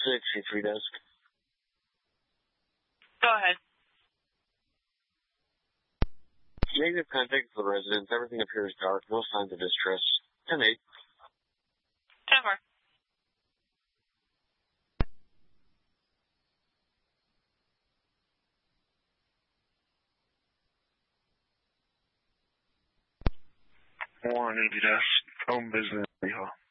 C3 desk. Go ahead. Negative contact for the residents. Everything appears dark. No signs of distress. 10-8. 10-4. One Navy desk. Home business.